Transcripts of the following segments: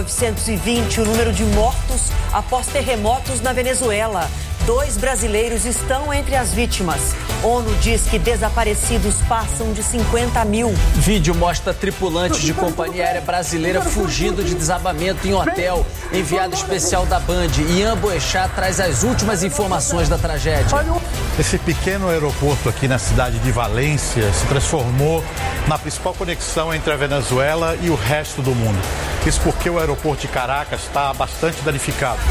920 o número de mortos após terremotos na Venezuela. 2 brasileiros estão entre as vítimas. ONU diz que desaparecidos passam de 50 mil. Vídeo mostra tripulantes de companhia aérea brasileira fugindo de desabamento em hotel. Enviado especial da Band, Ian Boechat, traz as últimas informações da tragédia. Esse pequeno aeroporto aqui na cidade de Valência se transformou na principal conexão entre a Venezuela e o resto do mundo. Isso porque o aeroporto de Caracas está bastante danificado.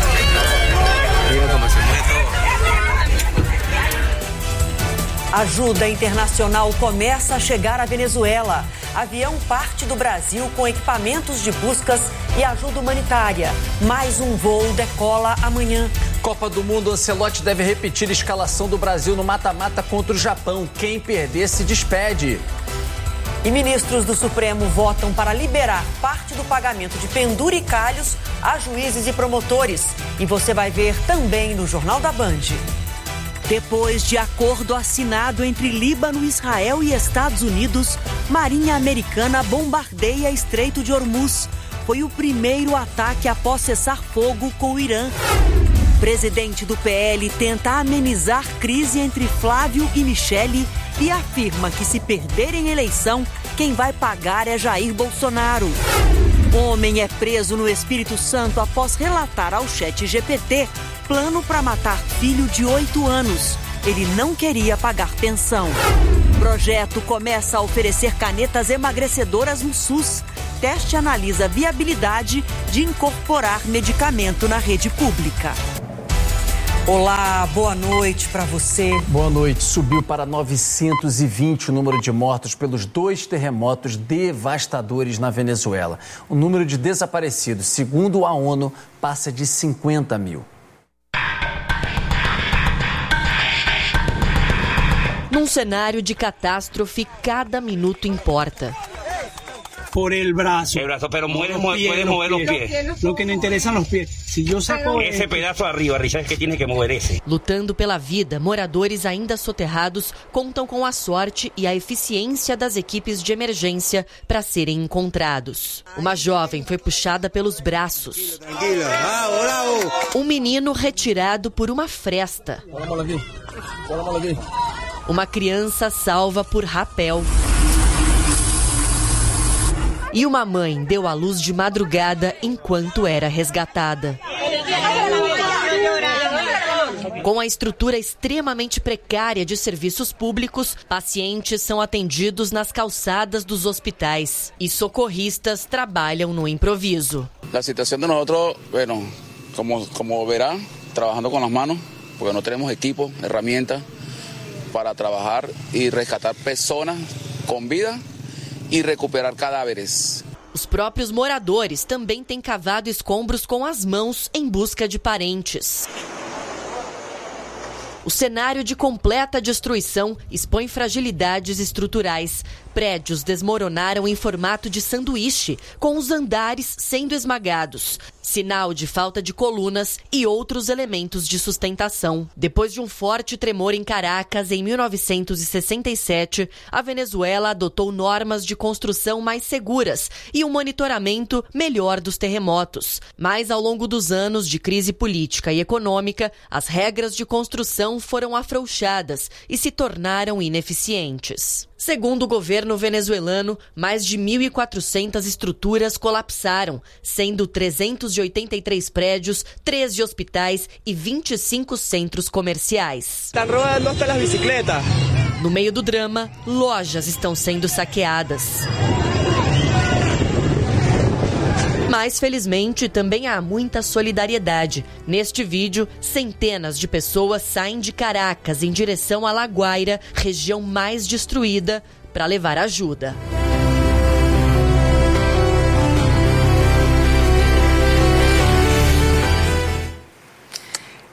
Ajuda internacional começa a chegar à Venezuela. Avião parte do Brasil com equipamentos de buscas e ajuda humanitária. Mais um voo decola amanhã. Copa do Mundo, Ancelotti deve repetir a escalação do Brasil no mata-mata contra o Japão. Quem perder se despede. E ministros do Supremo votam para liberar parte do pagamento de penduricalhos a juízes e promotores. E você vai ver também no Jornal da Band. Depois de acordo assinado entre Líbano, Israel e Estados Unidos, Marinha Americana bombardeia Estreito de Hormuz. Foi o primeiro ataque após cessar fogo com o Irã. Presidente do PL tenta amenizar crise entre Flávio e Michele e afirma que se perderem eleição, quem vai pagar é Jair Bolsonaro. Homem é preso no Espírito Santo após relatar ao ChatGPT plano para matar filho de 8 anos. Ele não queria pagar pensão. Projeto começa a oferecer canetas emagrecedoras no SUS. Teste analisa a viabilidade de incorporar medicamento na rede pública. Olá, boa noite para você. Boa noite. Subiu para 920 o número de mortos pelos 2 terremotos devastadores na Venezuela. O número de desaparecidos, segundo a ONU, passa de 50 mil. Num cenário de catástrofe, cada minuto importa. Por el brazo, pero puedes mover los pies. Lo que nos interesa los pies. Si yo saco ese pedazo arriba, Richard, que tiene que mover ese. Lutando pela vida, moradores ainda soterrados contam com a sorte e a eficiência das equipes de emergência para serem encontrados. Uma jovem foi puxada pelos braços. Um menino retirado por uma fresta. Uma criança salva por rapel. E uma mãe deu à luz de madrugada enquanto era resgatada. Com a estrutura extremamente precária de serviços públicos, pacientes são atendidos nas calçadas dos hospitais e socorristas trabalham no improviso. A situação de nós, bueno, como verá, trabalhando com as mãos, porque não temos equipo, ferramentas para trabalhar e resgatar pessoas com vida e recuperar cadáveres. Os próprios moradores também têm cavado escombros com as mãos em busca de parentes. O cenário de completa destruição expõe fragilidades estruturais. Prédios desmoronaram em formato de sanduíche, com os andares sendo esmagados. Sinal de falta de colunas e outros elementos de sustentação. Depois de um forte tremor em Caracas em 1967, a Venezuela adotou normas de construção mais seguras e um monitoramento melhor dos terremotos. Mas ao longo dos anos de crise política e econômica, as regras de construção foram afrouxadas e se tornaram ineficientes. Segundo o governo venezuelano, mais de 1.400 estruturas colapsaram, sendo 383 prédios, 13 hospitais e 25 centros comerciais. Estão roubando até as bicicletas. No meio do drama, lojas estão sendo saqueadas. Mas, felizmente, também há muita solidariedade. Neste vídeo, centenas de pessoas saem de Caracas em direção à La Guaira, região mais destruída, para levar ajuda.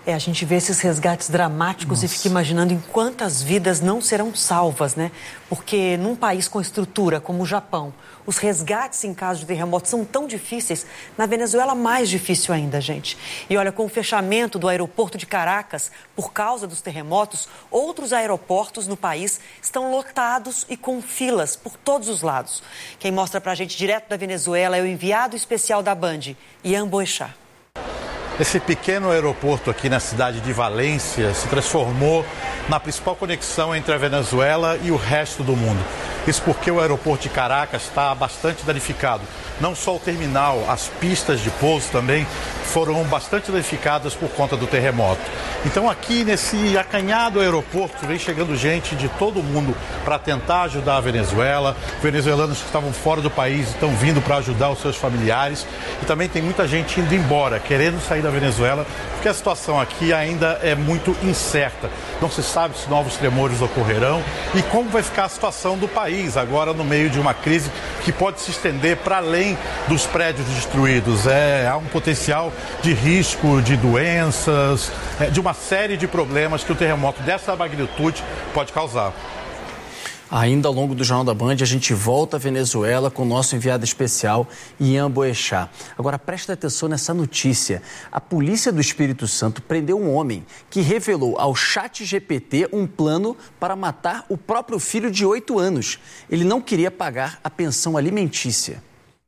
A gente vê esses resgates dramáticos e fica imaginando em quantas vidas não serão salvas, né? Porque num país com estrutura como o Japão, os resgates em caso de terremoto são tão difíceis. Na Venezuela, mais difícil ainda, gente. E olha, com o fechamento do aeroporto de Caracas por causa dos terremotos, outros aeroportos no país estão lotados e com filas por todos os lados. Quem mostra pra gente direto da Venezuela é o enviado especial da Band, Ian Boechat. Esse pequeno aeroporto aqui na cidade de Valência se transformou na principal conexão entre a Venezuela e o resto do mundo. Isso porque o aeroporto de Caracas está bastante danificado. Não só o terminal, as pistas de pouso também foram bastante danificadas por conta do terremoto. Então aqui nesse acanhado aeroporto vem chegando gente de todo mundo para tentar ajudar a Venezuela. Venezuelanos que estavam fora do país estão vindo para ajudar os seus familiares. E também tem muita gente indo embora, querendo sair da Venezuela, porque a situação aqui ainda é muito incerta. Não se sabe se novos tremores ocorrerão e como vai ficar a situação do país agora no meio de uma crise que pode se estender para além dos prédios destruídos. Há um potencial de risco de doenças, de uma série de problemas que o terremoto dessa magnitude pode causar. Ainda ao longo do Jornal da Band, a gente volta à Venezuela com o nosso enviado especial, Ian Boechat. Agora, presta atenção nessa notícia. A polícia do Espírito Santo prendeu um homem que revelou ao ChatGPT um plano para matar o próprio filho de 8 anos. Ele não queria pagar a pensão alimentícia.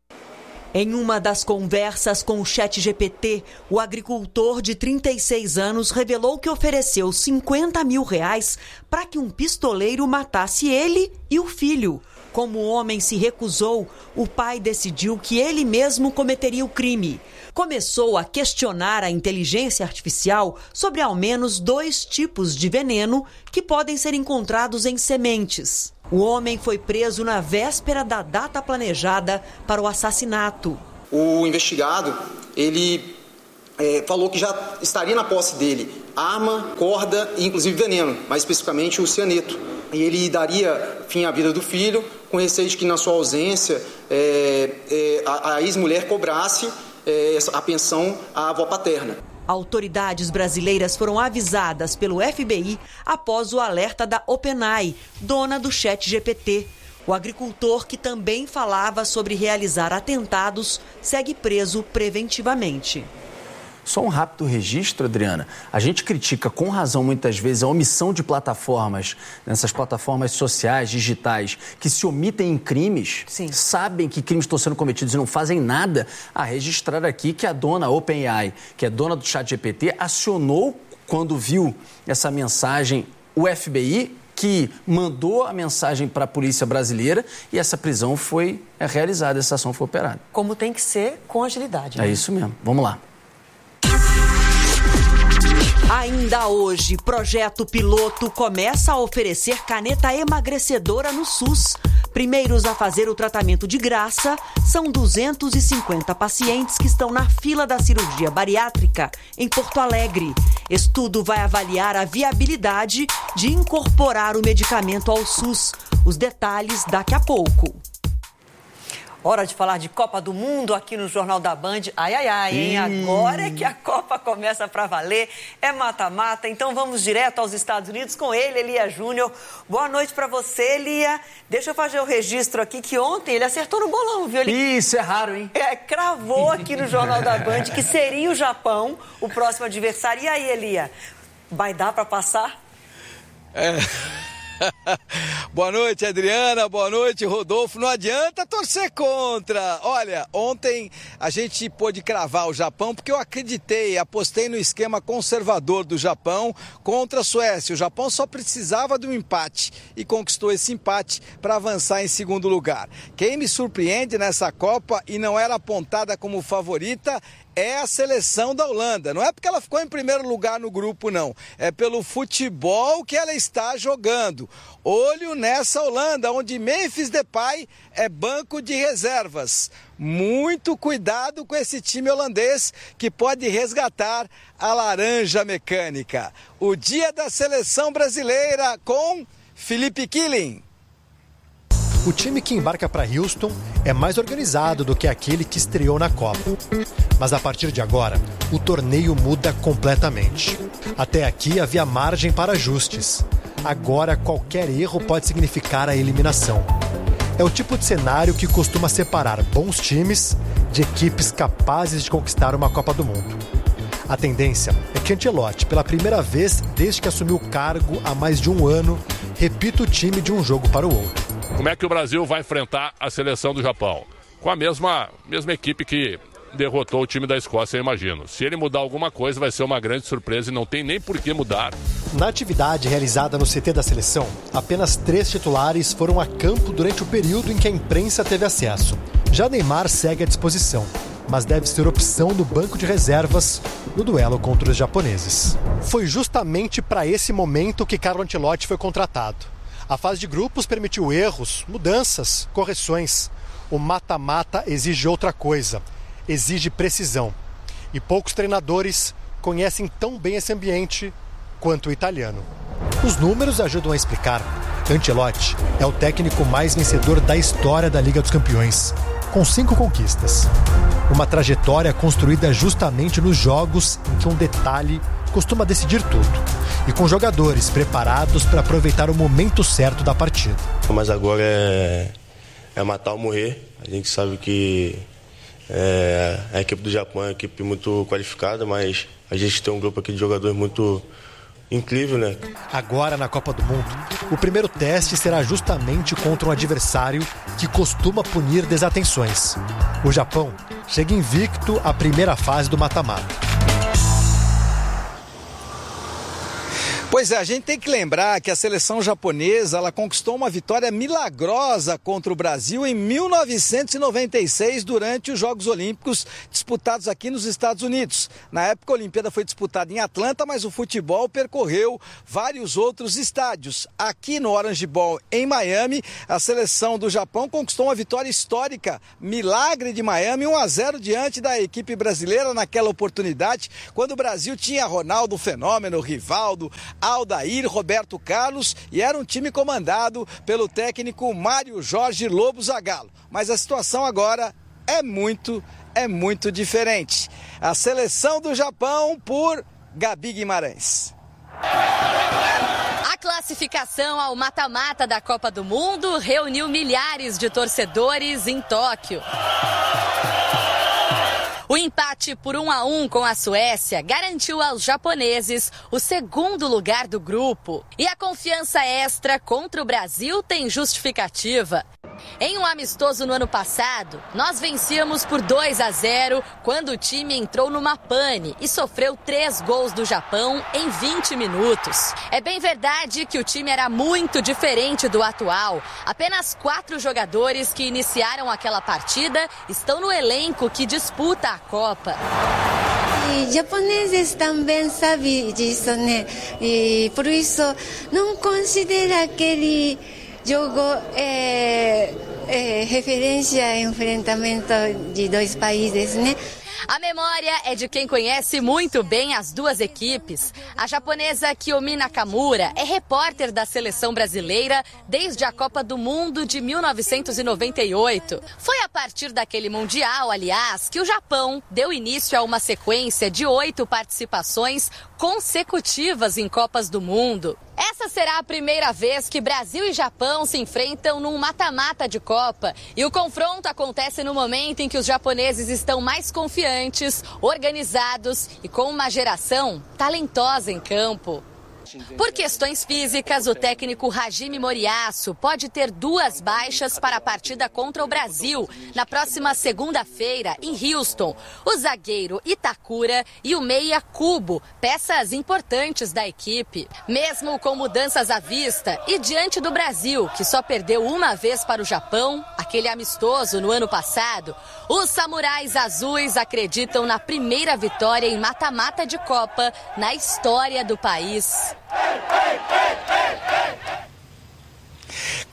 Em uma das conversas com o ChatGPT, o agricultor de 36 anos revelou que ofereceu R$50 mil para que um pistoleiro matasse ele e o filho. Como o homem se recusou, o pai decidiu que ele mesmo cometeria o crime. Começou a questionar a inteligência artificial sobre ao menos 2 tipos de veneno que podem ser encontrados em sementes. O homem foi preso na véspera da data planejada para o assassinato. O investigado, ele falou que já estaria na posse dele arma, corda e inclusive veneno, mais especificamente o cianeto. E ele daria fim à vida do filho, com receio de que na sua ausência a ex-mulher cobrasse a pensão à avó paterna. Autoridades brasileiras foram avisadas pelo FBI após o alerta da OpenAI, dona do ChatGPT. O agricultor, que também falava sobre realizar atentados, segue preso preventivamente. Só um rápido registro, Adriana. A gente critica com razão muitas vezes a omissão de plataformas, nessas plataformas sociais, digitais, que se omitem em crimes, sabem que crimes estão sendo cometidos e não fazem nada. A registrar aqui que a dona OpenAI, que é dona do ChatGPT, acionou quando viu essa mensagem o FBI, que mandou a mensagem para a polícia brasileira e essa prisão foi realizada, essa ação foi operada. Como tem que ser, com agilidade. É isso mesmo. Vamos lá. Ainda hoje, projeto piloto começa a oferecer caneta emagrecedora no SUS. Primeiros a fazer o tratamento de graça são 250 pacientes que estão na fila da cirurgia bariátrica em Porto Alegre. Estudo vai avaliar a viabilidade de incorporar o medicamento ao SUS. Os detalhes daqui a pouco. Hora de falar de Copa do Mundo aqui no Jornal da Band. Ai, ai, ai, hein? Agora é que a Copa começa para valer. É mata-mata. Então vamos direto aos Estados Unidos com ele, Elia Júnior. Boa noite para você, Elia. Deixa eu fazer o registro aqui que ontem ele acertou no bolão, viu? Isso é raro, hein? Cravou aqui no Jornal da Band que seria o Japão o próximo adversário. E aí, Elia? Vai dar para passar? Boa noite, Adriana. Boa noite, Rodolfo. Não adianta torcer contra. Olha, ontem a gente pôde cravar o Japão porque eu acreditei, apostei no esquema conservador do Japão contra a Suécia. O Japão só precisava de um empate e conquistou esse empate para avançar em segundo lugar. Quem me surpreende nessa Copa e não era apontada como favorita é a seleção da Holanda. Não é porque ela ficou em primeiro lugar no grupo, não. É pelo futebol que ela está jogando. Olho nessa Holanda, onde Memphis Depay é banco de reservas. Muito cuidado com esse time holandês que pode resgatar a laranja mecânica. O dia da seleção brasileira com Felipe Killing. O time que embarca para Houston é mais organizado do que aquele que estreou na Copa. Mas a partir de agora, o torneio muda completamente. Até aqui havia margem para ajustes. Agora, qualquer erro pode significar a eliminação. É o tipo de cenário que costuma separar bons times de equipes capazes de conquistar uma Copa do Mundo. A tendência é que Ancelotti, pela primeira vez desde que assumiu o cargo há mais de um ano, repita o time de um jogo para o outro. Como é que o Brasil vai enfrentar a seleção do Japão? Com a mesma equipe que derrotou o time da Escócia, eu imagino. Se ele mudar alguma coisa, vai ser uma grande surpresa e não tem nem por que mudar. Na atividade realizada no CT da seleção, apenas 3 titulares foram a campo durante o período em que a imprensa teve acesso. Já Neymar segue à disposição, mas deve ser opção no banco de reservas no duelo contra os japoneses. Foi justamente para esse momento que Carlo Ancelotti foi contratado. A fase de grupos permitiu erros, mudanças, correções. O mata-mata exige outra coisa, exige precisão. E poucos treinadores conhecem tão bem esse ambiente quanto o italiano. Os números ajudam a explicar. Ancelotti é o técnico mais vencedor da história da Liga dos Campeões, com 5 conquistas. Uma trajetória construída justamente nos jogos em que um detalhe costuma decidir tudo. E com jogadores preparados para aproveitar o momento certo da partida. Mas agora é matar ou morrer. A gente sabe que a equipe do Japão é uma equipe muito qualificada, mas a gente tem um grupo aqui de jogadores muito incrível, né? Agora, na Copa do Mundo, o primeiro teste será justamente contra um adversário que costuma punir desatenções. O Japão chega invicto à primeira fase do mata-mata. Pois é, a gente tem que lembrar que a seleção japonesa ela conquistou uma vitória milagrosa contra o Brasil em 1996 durante os Jogos Olímpicos disputados aqui nos Estados Unidos. Na época a Olimpíada foi disputada em Atlanta, mas o futebol percorreu vários outros estádios. Aqui no Orange Bowl em Miami, a seleção do Japão conquistou uma vitória histórica, milagre de Miami, 1-0 diante da equipe brasileira naquela oportunidade, quando o Brasil tinha Ronaldo Fenômeno, Rivaldo, Aldair, Roberto Carlos e era um time comandado pelo técnico Mário Jorge Lobo Zagallo. Mas a situação agora é muito diferente. A seleção do Japão por Gabi Guimarães. A classificação ao mata-mata da Copa do Mundo reuniu milhares de torcedores em Tóquio. O empate por 1-1 com a Suécia garantiu aos japoneses o segundo lugar do grupo. E a confiança extra contra o Brasil tem justificativa. Em um amistoso no ano passado, nós vencíamos por 2-0 quando o time entrou numa pane e sofreu 3 gols do Japão em 20 minutos. É bem verdade que o time era muito diferente do atual. Apenas 4 jogadores que iniciaram aquela partida estão no elenco que disputa a Copa. E japoneses também sabem disso, né? E por isso não considera aquele jogo referência ao enfrentamento de 2 países, né? A memória é de quem conhece muito bem as duas equipes. A japonesa Kiyomi Nakamura é repórter da seleção brasileira desde a Copa do Mundo de 1998. Foi a partir daquele Mundial, aliás, que o Japão deu início a uma sequência de 8 participações consecutivas em Copas do Mundo. Essa será a primeira vez que Brasil e Japão se enfrentam num mata-mata de Copa. E o confronto acontece no momento em que os japoneses estão mais confiantes, organizados e com uma geração talentosa em campo. Por questões físicas, o técnico Hajime Moriyasu pode ter 2 baixas para a partida contra o Brasil na próxima segunda-feira em Houston. O zagueiro Itakura e o meia Kubo, peças importantes da equipe. Mesmo com mudanças à vista e diante do Brasil, que só perdeu uma vez para o Japão, aquele amistoso no ano passado, os samurais azuis acreditam na primeira vitória em mata-mata de Copa na história do país.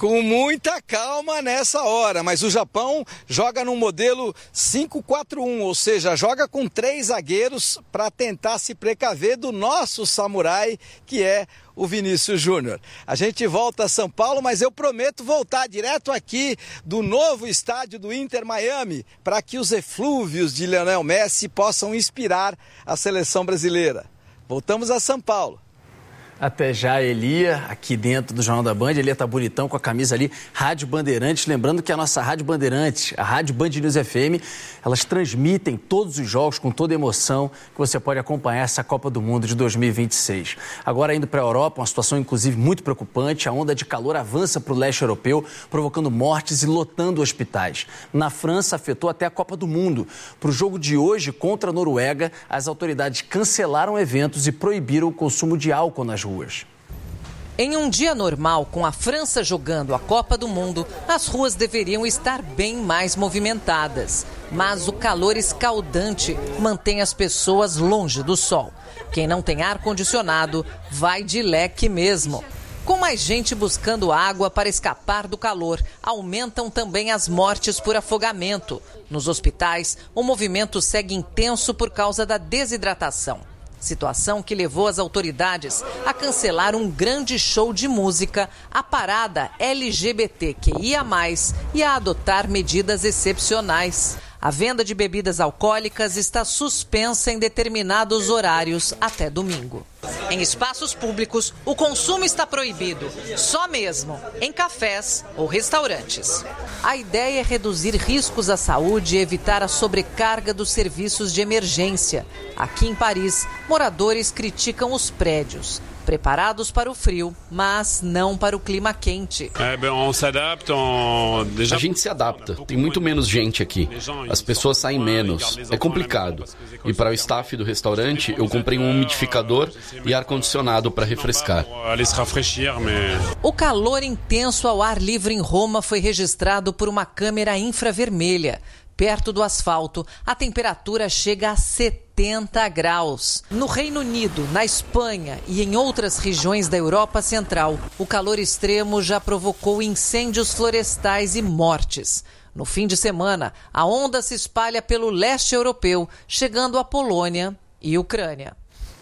com muita calma nessa hora, mas o Japão joga no modelo 5-4-1, ou seja, joga com 3 zagueiros para tentar se precaver do nosso samurai, que é o Vinícius Júnior. A gente volta a São Paulo, mas eu prometo voltar direto aqui do novo estádio do Inter Miami, para que os eflúvios de Lionel Messi possam inspirar a seleção brasileira. Voltamos a São Paulo. Até já, Elia, aqui dentro do Jornal da Band. Elia tá bonitão com a camisa ali, Rádio Bandeirantes. Lembrando que a nossa Rádio Bandeirantes, a Rádio Band News FM, elas transmitem todos os jogos com toda a emoção que você pode acompanhar essa Copa do Mundo de 2026. Agora, indo para a Europa, uma situação inclusive muito preocupante. A onda de calor avança para o leste europeu, provocando mortes e lotando hospitais. Na França, afetou até a Copa do Mundo. Para o jogo de hoje contra a Noruega, as autoridades cancelaram eventos e proibiram o consumo de álcool nas ruas. Em um dia normal, com a França jogando a Copa do Mundo, as ruas deveriam estar bem mais movimentadas. Mas o calor escaldante mantém as pessoas longe do sol. Quem não tem ar-condicionado vai de leque mesmo. Com mais gente buscando água para escapar do calor, aumentam também as mortes por afogamento. Nos hospitais, o movimento segue intenso por causa da desidratação. Situação que levou as autoridades a cancelar um grande show de música, a parada LGBTQIA+, e a adotar medidas excepcionais. A venda de bebidas alcoólicas está suspensa em determinados horários até domingo. Em espaços públicos, o consumo está proibido, só mesmo em cafés ou restaurantes. A ideia é reduzir riscos à saúde e evitar a sobrecarga dos serviços de emergência. Aqui em Paris, moradores criticam os prédios, preparados para o frio, mas não para o clima quente. A gente se adapta, tem muito menos gente aqui. As pessoas saem menos, é complicado. E para o staff do restaurante, eu comprei um umidificador e ar-condicionado para refrescar. O calor intenso ao ar livre em Roma foi registrado por uma câmera infravermelha. Perto do asfalto, a temperatura chega a 70 graus. No Reino Unido, na Espanha e em outras regiões da Europa Central, o calor extremo já provocou incêndios florestais e mortes. No fim de semana, a onda se espalha pelo leste europeu, chegando à Polônia e Ucrânia.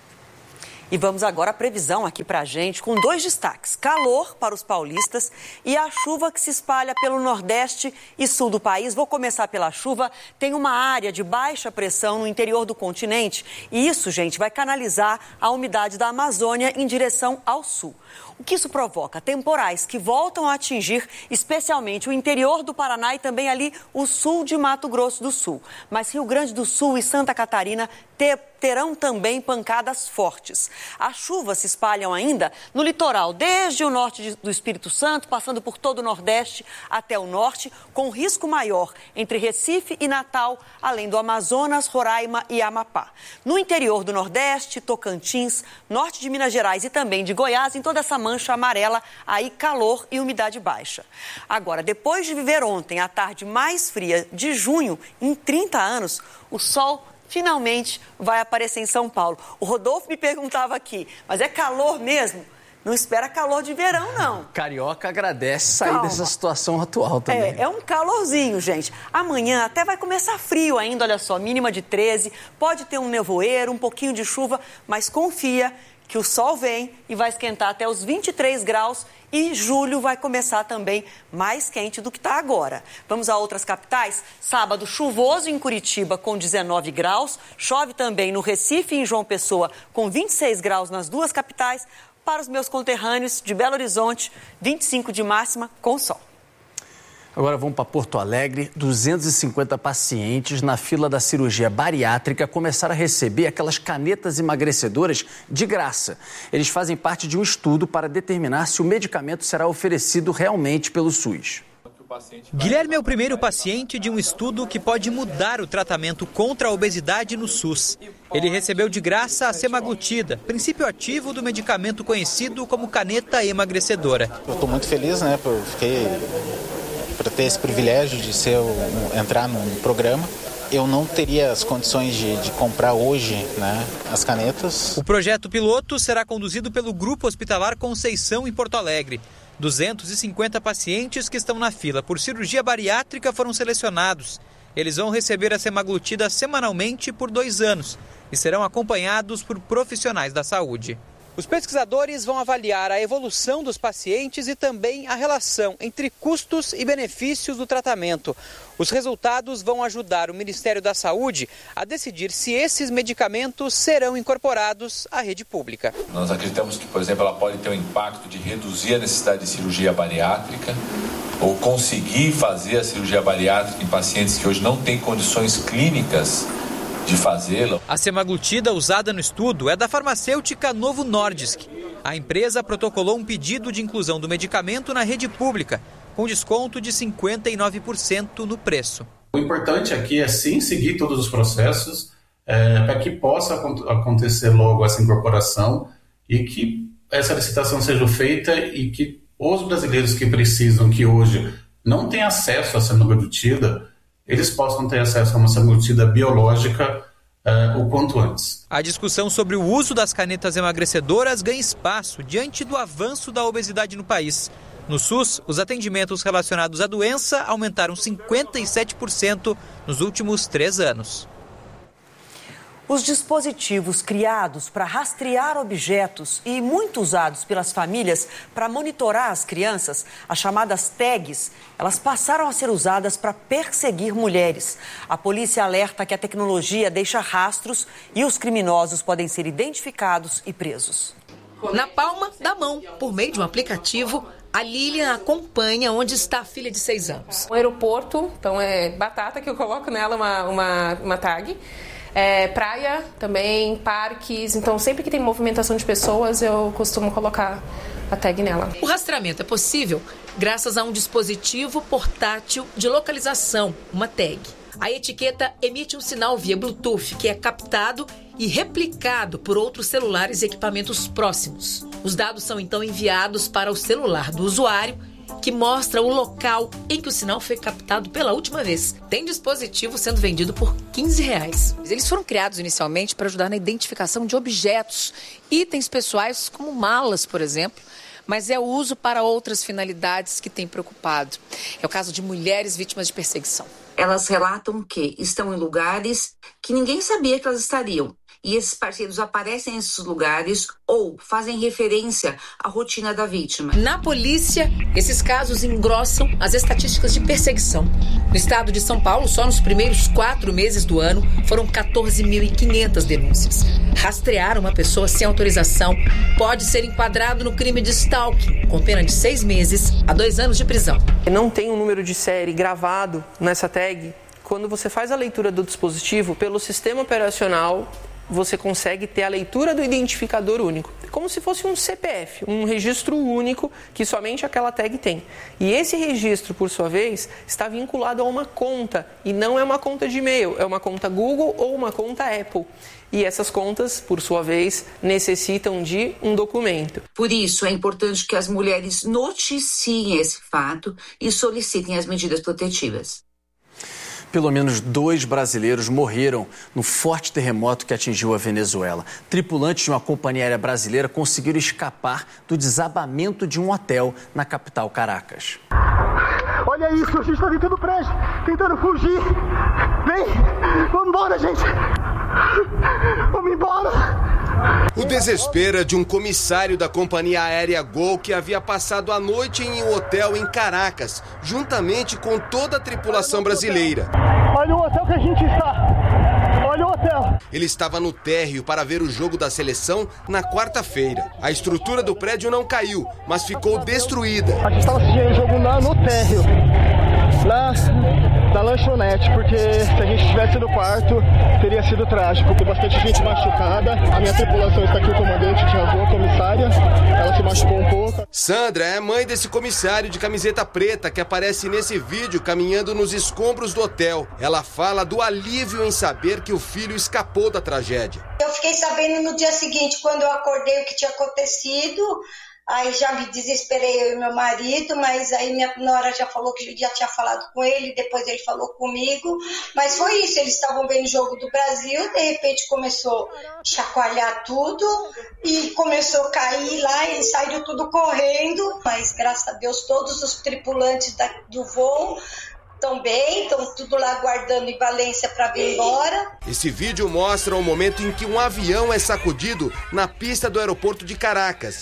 E vamos agora à previsão aqui pra gente, com 2 destaques. Calor para os paulistas e a chuva que se espalha pelo nordeste e sul do país. Vou começar pela chuva. Tem uma área de baixa pressão no interior do continente e isso, gente, vai canalizar a umidade da Amazônia em direção ao sul. O que isso provoca? Temporais que voltam a atingir especialmente o interior do Paraná e também ali o sul de Mato Grosso do Sul. Mas Rio Grande do Sul e Santa Catarina terão também pancadas fortes. As chuvas se espalham ainda no litoral, desde o norte do Espírito Santo, passando por todo o Nordeste até o norte, com risco maior entre Recife e Natal, além do Amazonas, Roraima e Amapá. No interior do Nordeste, Tocantins, norte de Minas Gerais e também de Goiás, em toda essa mancha amarela, aí calor e umidade baixa. Agora, depois de viver ontem a tarde mais fria de junho em 30 anos, o sol finalmente vai aparecer em São Paulo. O Rodolfo me perguntava aqui, mas é calor mesmo? Não espera calor de verão, não. Carioca agradece sair dessa situação atual também. É um calorzinho, gente. Amanhã até vai começar frio ainda, olha só, mínima de 13, pode ter um nevoeiro, um pouquinho de chuva, mas confia que o sol vem e vai esquentar até os 23 graus e julho vai começar também mais quente do que está agora. Vamos a outras capitais? Sábado chuvoso em Curitiba com 19 graus, chove também no Recife e em João Pessoa com 26 graus nas duas capitais. Para os meus conterrâneos de Belo Horizonte, 25 de máxima com sol. Agora vamos para Porto Alegre. 250 pacientes na fila da cirurgia bariátrica começaram a receber aquelas canetas emagrecedoras de graça. Eles fazem parte de um estudo para determinar se o medicamento será oferecido realmente pelo SUS. Guilherme é o primeiro paciente de um estudo que pode mudar o tratamento contra a obesidade no SUS. Ele recebeu de graça a semaglutida, princípio ativo do medicamento conhecido como caneta emagrecedora. Eu estou muito feliz, né, por ter esse privilégio de entrar num programa Eu não teria as condições de comprar hoje, né, as canetas. O projeto piloto será conduzido pelo Grupo Hospitalar Conceição em Porto Alegre. 250 pacientes que estão na fila por cirurgia bariátrica foram selecionados. Eles vão receber a semaglutida semanalmente por 2 anos e serão acompanhados por profissionais da saúde. Os pesquisadores vão avaliar a evolução dos pacientes e também a relação entre custos e benefícios do tratamento. Os resultados vão ajudar o Ministério da Saúde a decidir se esses medicamentos serão incorporados à rede pública. Nós acreditamos que, por exemplo, ela pode ter um impacto de reduzir a necessidade de cirurgia bariátrica ou conseguir fazer a cirurgia bariátrica em pacientes que hoje não têm condições clínicas de fazê-la. A semaglutida usada no estudo é da farmacêutica Novo Nordisk. A empresa protocolou um pedido de inclusão do medicamento na rede pública, com desconto de 59% no preço. O importante aqui é sim seguir todos os processos para que possa acontecer logo essa incorporação e que essa licitação seja feita e que os brasileiros que precisam, que hoje não têm acesso à semaglutida, eles possam ter acesso a uma semaglutida biológica o quanto antes. A discussão sobre o uso das canetas emagrecedoras ganha espaço diante do avanço da obesidade no país. No SUS, os atendimentos relacionados à doença aumentaram 57% nos últimos 3 anos. Os dispositivos criados para rastrear objetos e muito usados pelas famílias para monitorar as crianças, as chamadas tags, elas passaram a ser usadas para perseguir mulheres. A polícia alerta que a tecnologia deixa rastros e os criminosos podem ser identificados e presos. Na palma da mão, por meio de um aplicativo, a Lilian acompanha onde está a filha de 6 anos. O aeroporto, então é batata que eu coloco nela uma tag. Praia também, parques, então sempre que tem movimentação de pessoas eu costumo colocar a tag nela. O rastreamento é possível graças a um dispositivo portátil de localização, uma tag. A etiqueta emite um sinal via Bluetooth que é captado e replicado por outros celulares e equipamentos próximos. Os dados são então enviados para o celular do usuário, que mostra o local em que o sinal foi captado pela última vez. Tem dispositivo sendo vendido por R$15. Eles foram criados inicialmente para ajudar na identificação de objetos, itens pessoais como malas, por exemplo, mas é o uso para outras finalidades que tem preocupado. É o caso de mulheres vítimas de perseguição. Elas relatam que estão em lugares que ninguém sabia que elas estariam. E esses parceiros aparecem nesses lugares ou fazem referência à rotina da vítima. Na polícia, esses casos engrossam as estatísticas de perseguição. No estado de São Paulo, só nos primeiros 4 meses do ano, foram 14.500 denúncias. Rastrear uma pessoa sem autorização pode ser enquadrado no crime de stalking, com pena de 6 meses a 2 anos de prisão. Não tem um número de série gravado nessa tag. Quando você faz a leitura do dispositivo, pelo sistema operacional, você consegue ter a leitura do identificador único, como se fosse um CPF, um registro único que somente aquela tag tem. E esse registro, por sua vez, está vinculado a uma conta, e não é uma conta de e-mail, é uma conta Google ou uma conta Apple. E essas contas, por sua vez, necessitam de um documento. Por isso, é importante que as mulheres noticiem esse fato e solicitem as medidas protetivas. Pelo menos 2 brasileiros morreram no forte terremoto que atingiu a Venezuela. Tripulantes de uma companhia aérea brasileira conseguiram escapar do desabamento de um hotel na capital Caracas. Olha isso, a gente está dentro do prédio, tentando fugir. Vem, vamos embora, gente. Vamos embora. O desespero é de um comissário da companhia aérea Gol que havia passado a noite em um hotel em Caracas, juntamente com toda a tripulação brasileira. Olha o hotel que a gente está. Olha o hotel. Ele estava no térreo para ver o jogo da seleção na quarta-feira. A estrutura do prédio não caiu, mas ficou destruída. A gente estava assistindo o jogo no térreo, lá da lanchonete, porque se a gente estivesse no quarto, teria sido trágico, com bastante gente machucada. A minha tripulação está aqui, o comandante, tinha a comissária, ela se machucou um pouco. Sandra é mãe desse comissário de camiseta preta que aparece nesse vídeo caminhando nos escombros do hotel. Ela fala do alívio em saber que o filho escapou da tragédia. Eu fiquei sabendo no dia seguinte, quando eu acordei, o que tinha acontecido. Aí já me desesperei, eu e meu marido, mas aí minha nora já falou que já tinha falado com ele, depois ele falou comigo. Mas foi isso, eles estavam vendo o jogo do Brasil, de repente começou a chacoalhar tudo e começou a cair lá, eles saíram tudo correndo. Mas graças a Deus todos os tripulantes do voo estão bem, estão tudo lá aguardando em Valência para vir embora. Esse vídeo mostra o momento em que um avião é sacudido na pista do aeroporto de Caracas.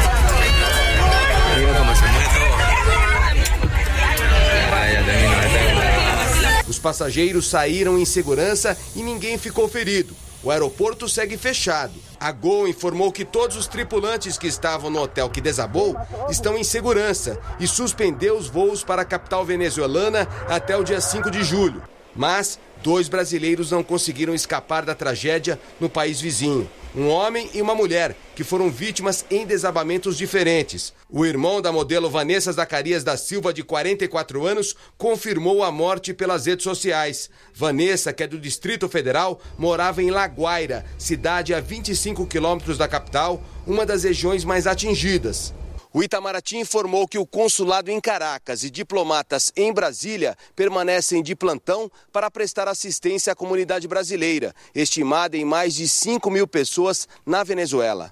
Os passageiros saíram em segurança e ninguém ficou ferido. O aeroporto segue fechado. A Gol informou que todos os tripulantes que estavam no hotel que desabou estão em segurança e suspendeu os voos para a capital venezuelana até o dia 5 de julho. Mas 2 brasileiros não conseguiram escapar da tragédia no país vizinho. Um homem e uma mulher, que foram vítimas em desabamentos diferentes. O irmão da modelo Vanessa Zacarias da Silva, de 44 anos, confirmou a morte pelas redes sociais. Vanessa, que é do Distrito Federal, morava em La Guaira, cidade a 25 quilômetros da capital, uma das regiões mais atingidas. O Itamaraty informou que o consulado em Caracas e diplomatas em Brasília permanecem de plantão para prestar assistência à comunidade brasileira, estimada em mais de 5 mil pessoas na Venezuela.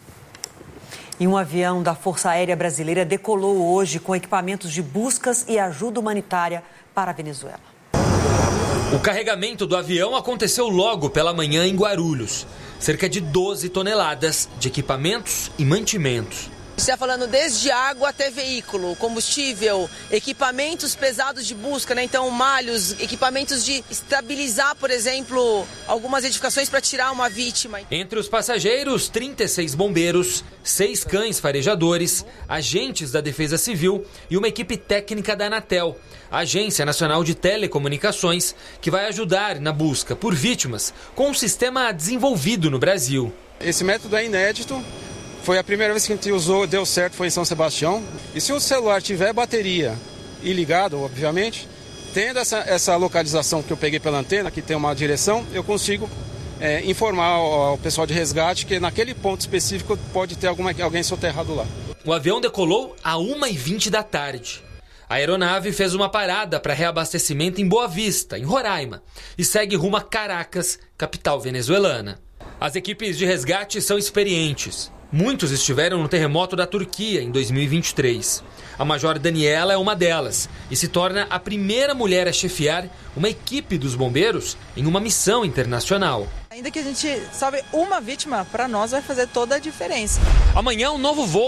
E um avião da Força Aérea Brasileira decolou hoje com equipamentos de buscas e ajuda humanitária para a Venezuela. O carregamento do avião aconteceu logo pela manhã em Guarulhos. Cerca de 12 toneladas de equipamentos e mantimentos. Está falando desde água até veículo, combustível, equipamentos pesados de busca, né? Então malhos, equipamentos de estabilizar, por exemplo, algumas edificações para tirar uma vítima. Entre os passageiros, 36 bombeiros, 6 cães farejadores, agentes da Defesa Civil e uma equipe técnica da Anatel, Agência Nacional de Telecomunicações, que vai ajudar na busca por vítimas com um sistema desenvolvido no Brasil. Esse método é inédito. Foi a primeira vez que a gente usou, deu certo, foi em São Sebastião. E se o celular tiver bateria e ligado, obviamente, tendo essa localização que eu peguei pela antena, que tem uma direção, eu consigo informar ao pessoal de resgate que naquele ponto específico pode ter alguém soterrado lá. O avião decolou às 1h20 da tarde. A aeronave fez uma parada para reabastecimento em Boa Vista, em Roraima, e segue rumo a Caracas, capital venezuelana. As equipes de resgate são experientes. Muitos estiveram no terremoto da Turquia em 2023. A Major Daniela é uma delas e se torna a primeira mulher a chefiar uma equipe dos bombeiros em uma missão internacional. Ainda que a gente salve uma vítima, para nós vai fazer toda a diferença. Amanhã um novo voo